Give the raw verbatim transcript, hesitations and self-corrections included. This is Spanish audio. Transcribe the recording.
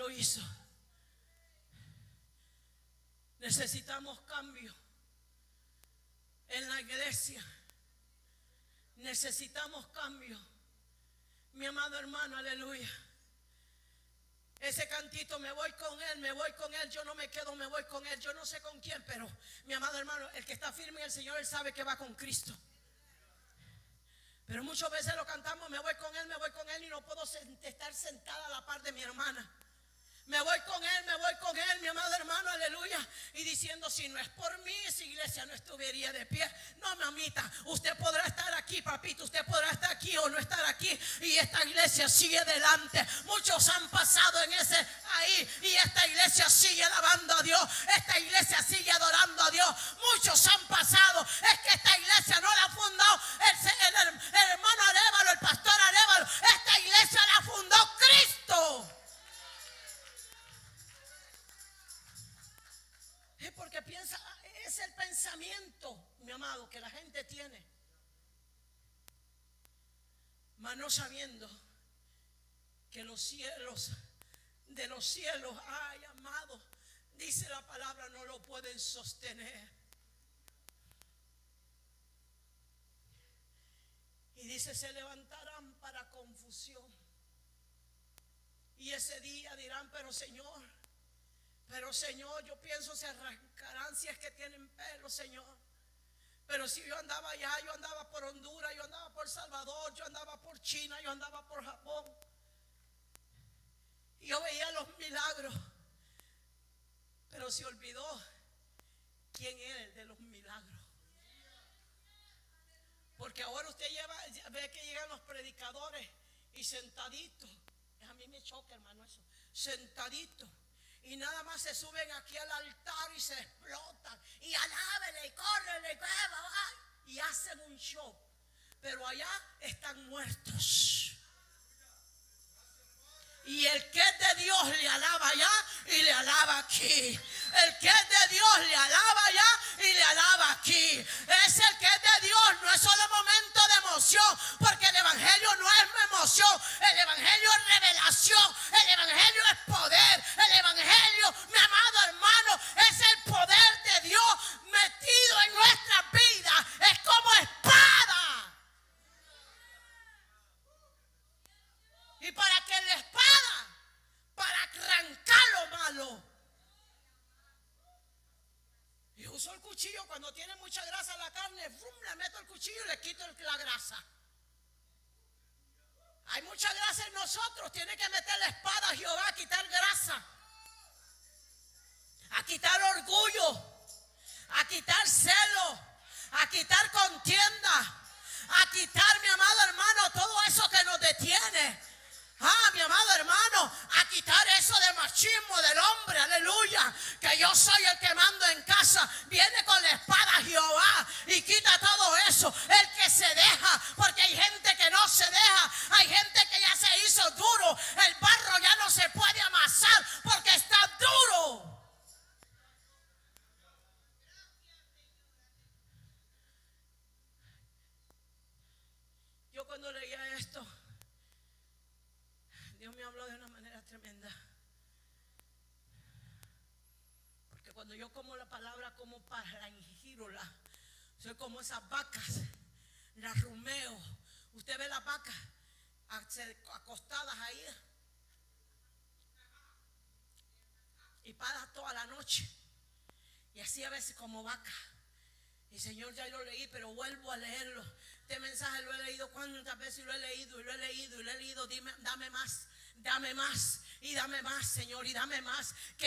lo hizo. Necesitamos cambio en la iglesia. Necesitamos cambio. Mi amado hermano, aleluya. Ese cantito, me voy con él, me voy con él, yo no me quedo, me voy con él. Yo no sé con quién, pero mi amado hermano, el que está firme en el Señor, él sabe que va con Cristo. Pero muchas veces lo cantamos, me voy con él, me voy con él, y no puedo estar sentada a la par de mi hermana. Me voy con él, me voy con él, mi amado hermano, aleluya. Y diciendo, si no es por mí, esa iglesia no estuviera de pie. No, mamita, usted podrá estar aquí, papito, usted podrá estar aquí o no estar aquí, y esta iglesia sigue adelante. Muchos han pasado en ese ahí, y esta iglesia sigue alabando a Dios. Esta iglesia sigue adorando a Dios. Muchos han pasado. Es que esta iglesia no la ha fundado el, el, el hermano Arévalo, el pastor Arévalo. Esta iglesia la fundó Cristo. Es porque piensa, es el pensamiento, mi amado, que la gente tiene, mas no sabiendo que los cielos de los cielos, ay, amado, dice la palabra, no lo pueden sostener. Y dice, se levantarán para confusión. Y ese día dirán, pero Señor, Pero Señor, yo pienso se arrancarán si es que tienen pelo, Señor. Pero si yo andaba allá, yo andaba por Honduras, yo andaba por Salvador, yo andaba por China, yo andaba por Japón. Y yo veía los milagros. Pero se olvidó quién es el de los milagros. Porque ahora usted lleva, ve que llegan los predicadores y sentaditos. A mí me choca, hermano, eso. Sentaditos. Y nada más se suben aquí al altar y se explotan. Y alábenle y córrenle y, y hacen un show. Pero allá están muertos. Y el que es de Dios le alaba allá y le alaba aquí. El que es de Dios le alaba allá y le alaba aquí. Es el que es de Dios, no es solo momento de emoción, porque el evangelio no es emoción, el evangelio es revelación, el evangelio es poder, el evangelio, mi amado hermano, es el poder de Dios metido en nuestras vidas. Es como espada. Y para que la espada, para arrancar lo malo. Y uso el cuchillo cuando tiene mucha grasa en la carne, ¡fum!, le meto el cuchillo y le quito la grasa. Hay mucha grasa en nosotros, tiene que meter la espada a Jehová a quitar grasa, a quitar orgullo, a quitar celo, a quitar contienda, a quitar, mi amado hermano, todo eso que nos detiene. Ah, mi amado hermano, a quitar eso de machismo del hombre, aleluya, que yo soy el que mando en casa. Viene con la espada Jehová y quita todo eso. El que se deja, porque hay gente que no se deja, hay gente que ya se hizo duro. El barro ya no se puede amasar porque está duro. Yo cuando leía esto, Dios me habló de una manera tremenda. Porque cuando yo como la palabra como parangírola, soy como esas vacas, las rumeo. Usted ve las vacas acostadas ahí y paran toda la noche. Y así a veces como vaca. Y Señor, ya lo leí, pero vuelvo a leerlo. Este mensaje lo he leído cuántas veces, y lo he leído y lo he leído y lo he leído. Dime, dame más, dame más y dame más, Señor, y dame más. Que